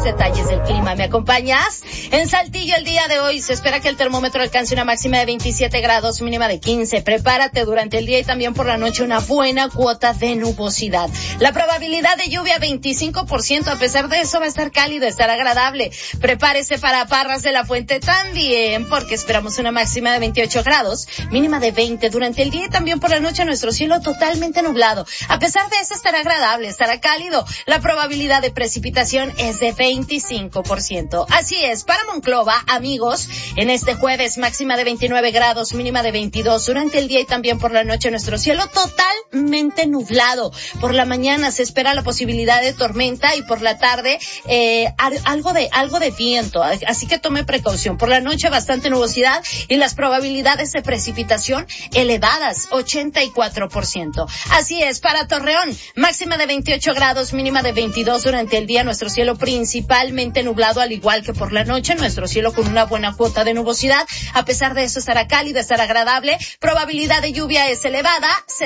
más detalles del clima. ¿Me acompañas? En Saltillo el día de hoy se espera que el termómetro alcance una máxima de 27 grados, mínima de 15. Prepárate durante el día y también por la noche una buena cuota de nubosidad. La probabilidad de lluvia 25%, a pesar de eso va a estar cálido, estará agradable. Prepárese para Parras de la Fuente también, porque esperamos una máxima de 28 grados, mínima de 20 durante el día y también por la noche nuestro cielo totalmente nublado. A pesar de eso estará agradable, estará cálido. La probabilidad de precipitación es de 25%. Así es, para Monclova, amigos, en este jueves máxima de 29 grados, mínima de 22 durante el día y también por la noche nuestro cielo totalmente nublado. Por la mañana se espera la posibilidad de tormenta y por la tarde algo de viento, así que tome precaución. Por la noche bastante nubosidad y las probabilidades de precipitación elevadas, 84%. Así es, para Torreón, máxima de 28 grados, mínima de 22 durante el día, nuestro cielo principalmente nublado, al igual que por la noche, nuestro cielo con una buena cuota de nubosidad. A pesar de eso estará cálido, estará agradable. Probabilidad de lluvia es elevada,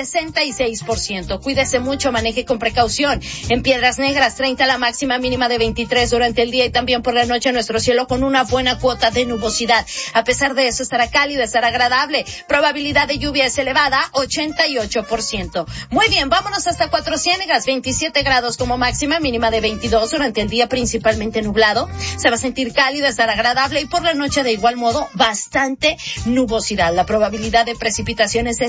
66%. Cuídese mucho, maneje con precaución. En Piedras Negras, 30 la máxima, mínima de 23 durante el día y también por la noche, nuestro cielo con una buena cuota de nubosidad. A pesar de eso estará cálido, estará agradable. Probabilidad de lluvia es elevada, 88%. Muy bien, vámonos hasta Cuatro Ciénegas, 27 grados como máxima, mínima de 22 durante el día principalmente nublado. Se va a sentir cálido, estará agradable y por la noche de igual modo bastante nubosidad. La probabilidad de precipitación es de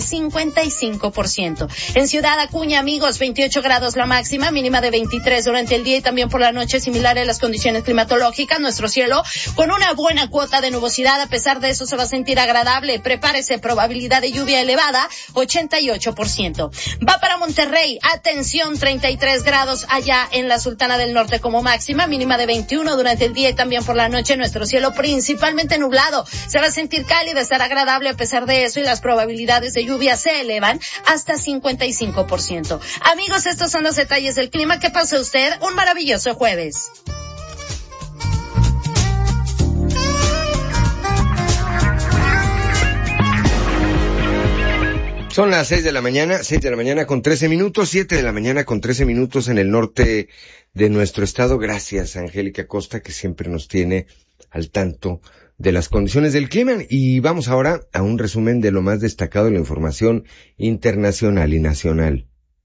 55%. En Ciudad Acuña, amigos, 28 grados la máxima, mínima de 23 durante el día y también por la noche similares las condiciones climatológicas. Nuestro cielo con una buena cuota de nubosidad. A pesar de eso se va a sentir agradable. Prepárese, probabilidad de lluvia elevada, 88%. Va para Monterrey, atención, 33 grados allá en la Sultana del Norte como máxima, mínima de 21 durante el día y también por la noche nuestro cielo principalmente nublado. Se va a sentir cálido, estará agradable a pesar de eso y las probabilidades de lluvia se elevan hasta 55%. Amigos, estos son los detalles del clima. Que pase usted un maravilloso jueves. Son las 6 de la mañana con 13 minutos, 7 de la mañana con 13 minutos en el norte de nuestro estado. Gracias a Angélica Costa, que siempre nos tiene al tanto de las condiciones del clima. Y vamos ahora a un resumen de lo más destacado de la información internacional y nacional.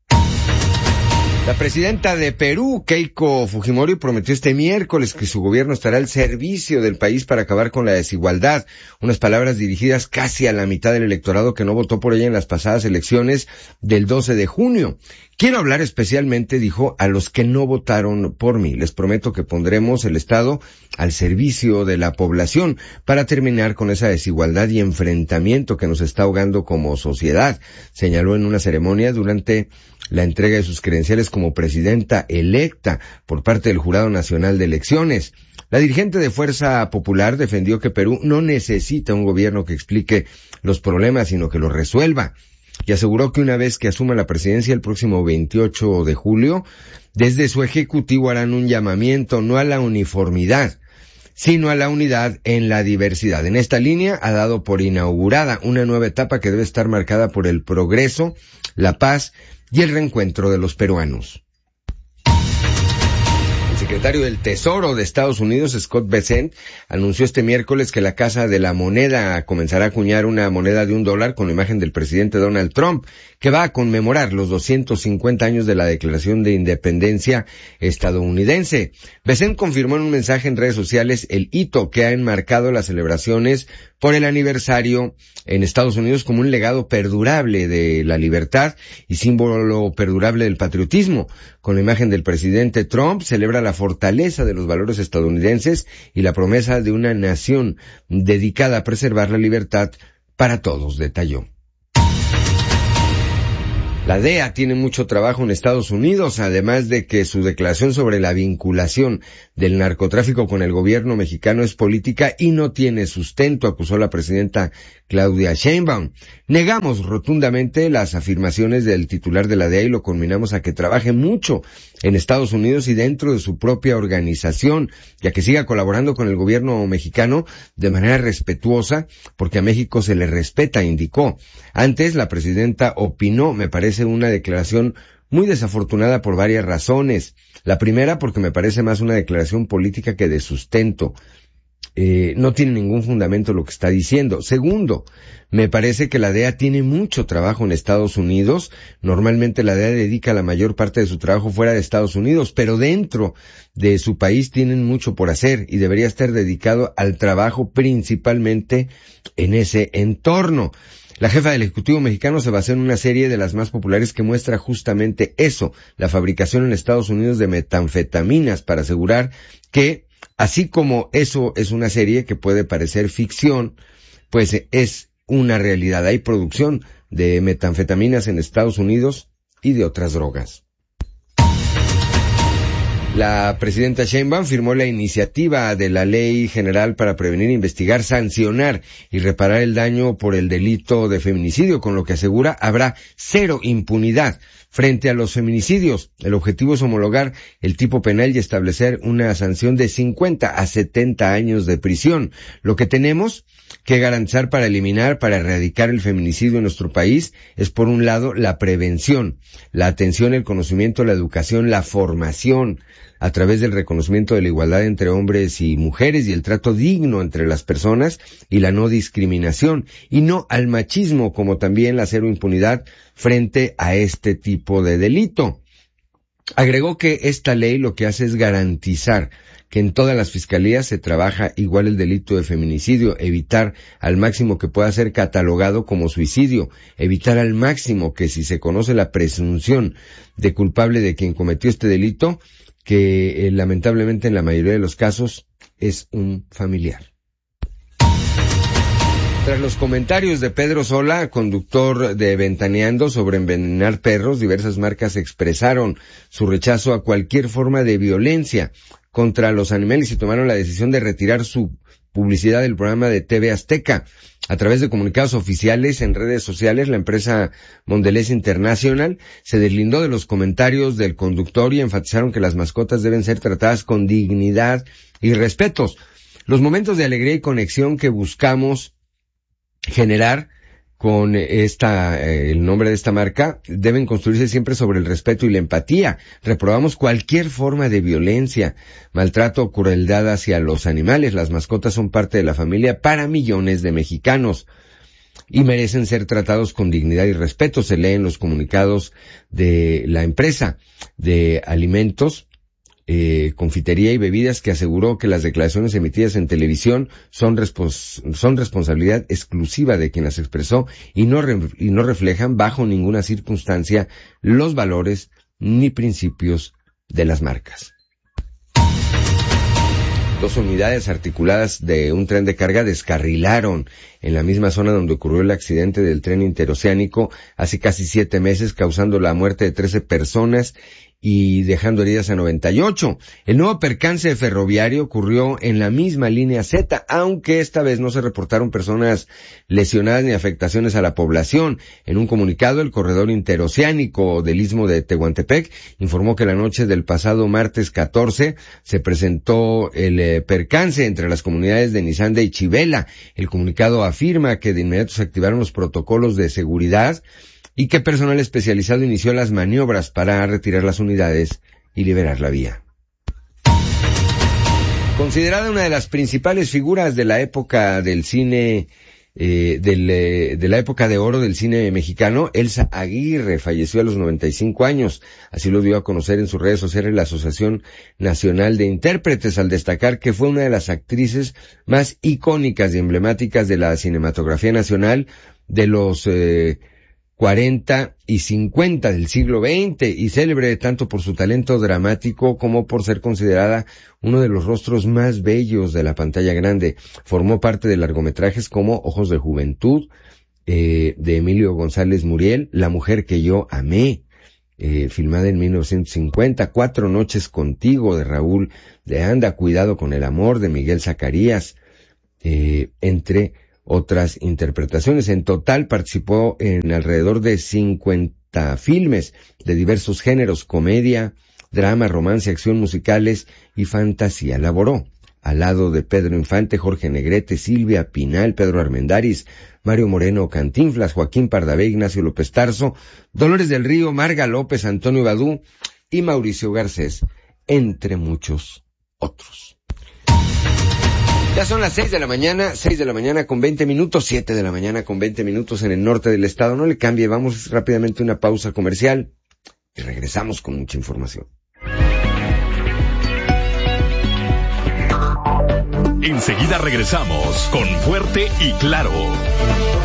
La presidenta de Perú, Keiko Fujimori, prometió este miércoles que su gobierno estará al servicio del país para acabar con la desigualdad. Unas palabras dirigidas casi a la mitad del electorado que no votó por ella en las pasadas elecciones del 12 de junio. Quiero hablar especialmente, dijo, a los que no votaron por mí. Les prometo que pondremos el Estado al servicio de la población para terminar con esa desigualdad y enfrentamiento que nos está ahogando como sociedad, señaló en una ceremonia durante la entrega de sus credenciales como presidenta electa por parte del Jurado Nacional de Elecciones. La dirigente de Fuerza Popular defendió que Perú no necesita un gobierno que explique los problemas, sino que los resuelva. Y aseguró que una vez que asuma la presidencia el próximo 28 de julio, desde su ejecutivo harán un llamamiento no a la uniformidad, sino a la unidad en la diversidad. En esta línea ha dado por inaugurada una nueva etapa que debe estar marcada por el progreso, la paz y el reencuentro de los peruanos. El secretario del Tesoro de Estados Unidos, Scott Bessent, anunció este miércoles que la Casa de la Moneda comenzará a acuñar una moneda de $1 con la imagen del presidente Donald Trump, que va a conmemorar los 250 años de la Declaración de Independencia estadounidense. Bessent confirmó en un mensaje en redes sociales el hito que ha enmarcado las celebraciones por el aniversario en Estados Unidos como un legado perdurable de la libertad y símbolo perdurable del patriotismo. Con la imagen del presidente Trump celebra la fortaleza de los valores estadounidenses y la promesa de una nación dedicada a preservar la libertad para todos, detalló. La DEA tiene mucho trabajo en Estados Unidos, además de que su declaración sobre la vinculación del narcotráfico con el gobierno mexicano es política y no tiene sustento, acusó la presidenta Claudia Sheinbaum. Negamos rotundamente las afirmaciones del titular de la DEA y lo conminamos a que trabaje mucho en Estados Unidos y dentro de su propia organización, ya que siga colaborando con el gobierno mexicano de manera respetuosa, porque a México se le respeta, indicó. Antes, la presidenta opinó, me parece una declaración muy desafortunada por varias razones. La primera, porque me parece más una declaración política que de sustento. No tiene ningún fundamento lo que está diciendo. Segundo, me parece que la DEA tiene mucho trabajo en Estados Unidos. Normalmente la DEA dedica la mayor parte de su trabajo fuera de Estados Unidos, pero dentro de su país tienen mucho por hacer y debería estar dedicado al trabajo principalmente en ese entorno. La jefa del Ejecutivo mexicano se basó en una serie de las más populares que muestra justamente eso, la fabricación en Estados Unidos de metanfetaminas, para asegurar que, así como eso es una serie que puede parecer ficción, pues es una realidad. Hay producción de metanfetaminas en Estados Unidos y de otras drogas. La presidenta Sheinbaum firmó la iniciativa de la Ley General para prevenir, investigar, sancionar y reparar el daño por el delito de feminicidio, con lo que asegura habrá cero impunidad frente a los feminicidios. El objetivo es homologar el tipo penal y establecer una sanción de 50 a 70 años de prisión. Lo que tenemos que garantizar para eliminar, para erradicar el feminicidio en nuestro país es, por un lado, la prevención, la atención, el conocimiento, la educación, la formación, a través del reconocimiento de la igualdad entre hombres y mujeres y el trato digno entre las personas y la no discriminación, y no al machismo, como también la cero impunidad frente a este tipo de delito. Agregó que esta ley lo que hace es garantizar que en todas las fiscalías se trabaja igual el delito de feminicidio, evitar al máximo que pueda ser catalogado como suicidio, evitar al máximo que, si se conoce la presunción de culpable de quien cometió este delito, que lamentablemente en la mayoría de los casos es un familiar. Tras los comentarios de Pedro Sola, conductor de Ventaneando, sobre envenenar perros, diversas marcas expresaron su rechazo a cualquier forma de violencia contra los animales y tomaron la decisión de retirar su publicidad del programa de TV Azteca. A través de comunicados oficiales en redes sociales, la empresa Mondelez International se deslindó de los comentarios del conductor y enfatizaron que las mascotas deben ser tratadas con dignidad y respetos. Los momentos de alegría y conexión que buscamos generar con el nombre de esta marca deben construirse siempre sobre el respeto y la empatía. Reprobamos cualquier forma de violencia, maltrato o crueldad hacia los animales. Las mascotas son parte de la familia para millones de mexicanos y merecen ser tratados con dignidad y respeto. Se lee en los comunicados de la empresa de alimentos, confitería y bebidas, que aseguró que las declaraciones emitidas en televisión son responsabilidad exclusiva de quien las expresó y no reflejan bajo ninguna circunstancia los valores ni principios de las marcas. 2 unidades articuladas de un tren de carga descarrilaron en la misma zona donde ocurrió el accidente del tren interoceánico hace casi 7 meses, causando la muerte de 13 personas y dejando heridas a 98. El nuevo percance ferroviario ocurrió en la misma línea Z, aunque esta vez no se reportaron personas lesionadas ni afectaciones a la población. En un comunicado, el corredor interoceánico del Istmo de Tehuantepec informó que la noche del pasado martes 14 se presentó el percance entre las comunidades de Nizande y Chivela. El comunicado afirma que de inmediato se activaron los protocolos de seguridad y que personal especializado inició las maniobras para retirar las unidades y liberar la vía. Considerada una de las principales figuras de la época del cine, de la época de oro del cine mexicano, Elsa Aguirre falleció a los 95 años. Así lo dio a conocer en sus redes sociales la Asociación Nacional de Intérpretes, al destacar que fue una de las actrices más icónicas y emblemáticas de la cinematografía nacional de los 40 y 50 del siglo XX, y célebre tanto por su talento dramático como por ser considerada uno de los rostros más bellos de la pantalla grande. Formó parte de largometrajes como Ojos de Juventud, de Emilio González Muriel, La mujer que yo amé, filmada en 1950, 4 noches contigo, de Raúl de Anda, Cuidado con el amor, de Miguel Zacarías, entre otras interpretaciones. En total participó en alrededor de 50 filmes de diversos géneros: comedia, drama, romance, acción, musicales y fantasía. Laboró al lado de Pedro Infante, Jorge Negrete, Silvia Pinal, Pedro Armendáriz, Mario Moreno Cantinflas, Joaquín Pardavé, Ignacio López Tarso, Dolores del Río, Marga López, Antonio Badú y Mauricio Garcés, entre muchos otros. Ya son las 6 de la mañana con 20 minutos, 7 de la mañana con 20 minutos en el norte del estado. No le cambie, vamos rápidamente a una pausa comercial y regresamos con mucha información. Enseguida regresamos con Fuerte y Claro.